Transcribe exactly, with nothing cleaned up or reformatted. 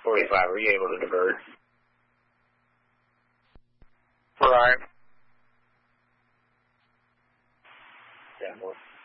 forty-five, were you able to divert? Right. Yeah, well.